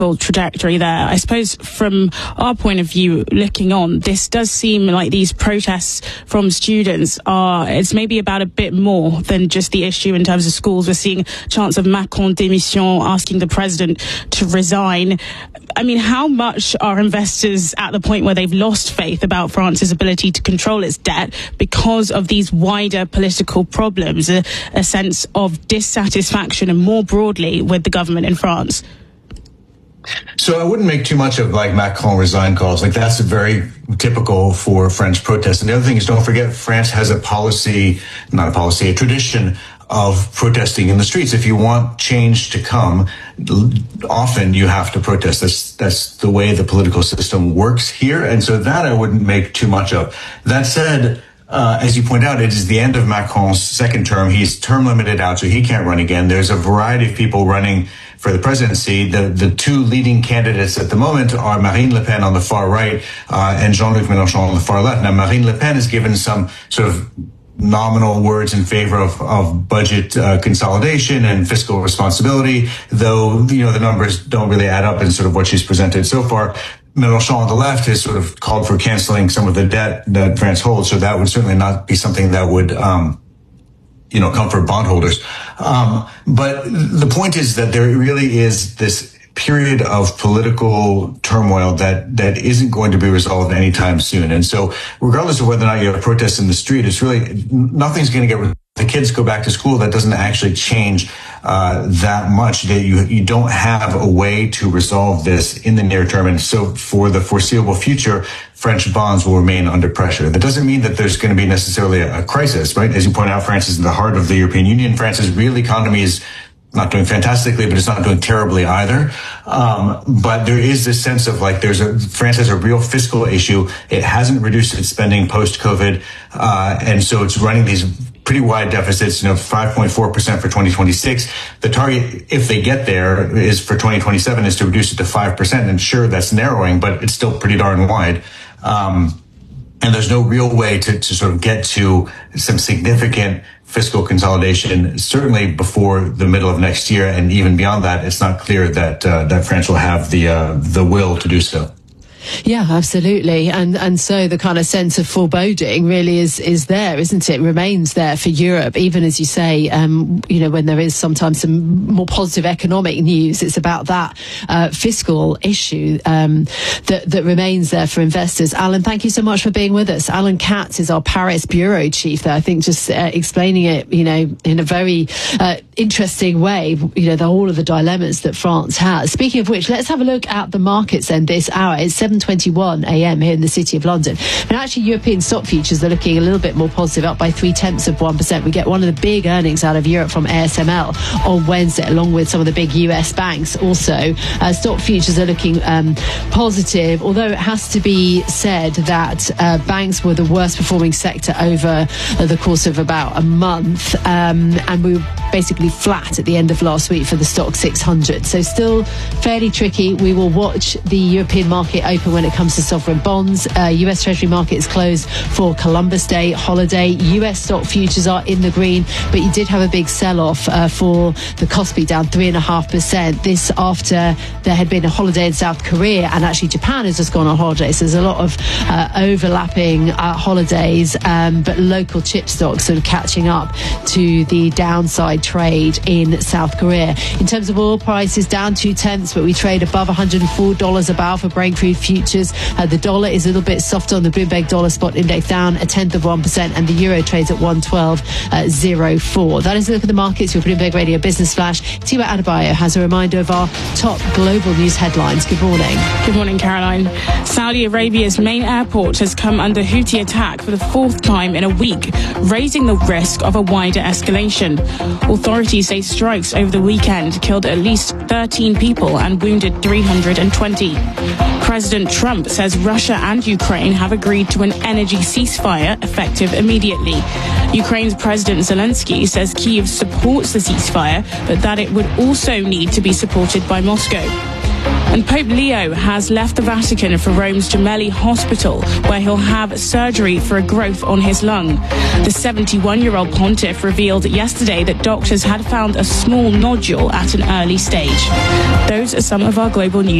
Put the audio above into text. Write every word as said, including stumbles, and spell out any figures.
trajectory there. I suppose from our point of view, looking on, this does seem like these protests from students are, it's maybe about a bit more than just the issue in terms of schools. We're seeing chants of Macron démission, asking the president to resign. I mean, how much are investors at the point where they've lost faith about France's ability to control its debt because of these wider political problems, a, a sense of dissatisfaction and more broadly with the government in France? So I wouldn't make too much of like Macron resign calls. Like that's very typical for French protests. And the other thing is, don't forget, France has a policy, not a policy, a tradition of protesting in the streets. If you want change to come, often you have to protest. That's, that's the way the political system works here. And so that I wouldn't make too much of. That said, Uh, as you point out, it is the end of Macron's second term. He's term limited out, so he can't run again. There's a variety of people running for the presidency. The the two leading candidates at the moment are Marine Le Pen on the far right uh, and Jean-Luc Mélenchon on the far left. Now, Marine Le Pen has given some sort of nominal words in favor of, of budget uh, consolidation and fiscal responsibility, though, you know, the numbers don't really add up in sort of what she's presented so far. Mélenchon on the left has sort of called for canceling some of the debt that France holds, so that would certainly not be something that would, um, you know, comfort bondholders. Um, but the point is that there really is this period of political turmoil that, that isn't going to be resolved anytime soon. And so regardless of whether or not you have protests in the street, it's really, nothing's going to get resolved. The kids go back to school, that doesn't actually change uh, that much. That you you don't have a way to resolve this in the near term, and so for the foreseeable future, French bonds will remain under pressure. That doesn't mean that there's going to be necessarily a, a crisis, right? As you point out, France is in the heart of the European Union. France's real economy is not doing fantastically, but it's not doing terribly either. Um, but there is this sense of like there's a France has a real fiscal issue. It hasn't reduced its spending post-COVID, uh, and so it's running these pretty wide deficits, you know, five point four percent for twenty twenty-six. The target, if they get there, is for twenty twenty-seven is to reduce it to five percent. And sure, that's narrowing, but it's still pretty darn wide. Um, and there's no real way to, to sort of get to some significant fiscal consolidation, certainly before the middle of next year. And even beyond that, it's not clear that, uh, that France will have the, uh, the will to do so. Yeah, absolutely. And and so the kind of sense of foreboding really is is there, isn't it? Remains there for Europe, even as you say, um, you know, when there is sometimes some more positive economic news, it's about that uh, fiscal issue um, that, that remains there for investors. Alan, thank you so much for being with us. Alan Katz is our Paris bureau chief there. I think just uh, explaining it, you know, in a very uh, interesting way, you know, the, all of the dilemmas that France has. Speaking of which, let's have a look at the markets then this hour. It's seven twenty-one a m here in the City of London. And actually, European stock futures are looking a little bit more positive, up by three tenths of one percent. We get one of the big earnings out of Europe from A S M L on Wednesday, along with some of the big U S banks. Also, uh, stock futures are looking um, positive, although it has to be said that uh, banks were the worst performing sector over uh, the course of about a month, um, and we were basically flat at the end of last week for the stock six hundred. So still fairly tricky. We will watch the European market open when it comes to sovereign bonds. Uh, U S Treasury market is closed for Columbus Day holiday. U S stock futures are in the green, but you did have a big sell-off uh, for the Kospi, down three and a half percent. This after there had been a holiday in South Korea, and actually Japan has just gone on holiday. So there's a lot of uh, overlapping uh, holidays, um, but local chip stocks sort of catching up to the downside trade in South Korea. In terms of oil prices, down two tenths, but we trade above one hundred four dollars a barrel for Brent crude futures. Uh, the dollar is a little bit softer on the Bloomberg Dollar Spot Index, down a tenth of one percent, and the euro trades at one twelve oh four. That is a look at the markets. Your Bloomberg Radio Business Flash. Tiwa Adebayo has a reminder of our top global news headlines. Good morning. Good morning, Caroline. Saudi Arabia's main airport has come under Houthi attack for the fourth time in a week, raising the risk of a wider escalation. Authorities say strikes over the weekend killed at least thirteen people and wounded three hundred twenty. President Trump says Russia and Ukraine have agreed to an energy ceasefire effective immediately. Ukraine's President Zelensky says Kyiv supports the ceasefire, but that it would also need to be supported by Moscow. And Pope Leo has left the Vatican for Rome's Gemelli Hospital, where he'll have surgery for a growth on his lung. The seventy-one-year-old pontiff revealed yesterday that doctors had found a small nodule at an early stage. Those are some of our global news.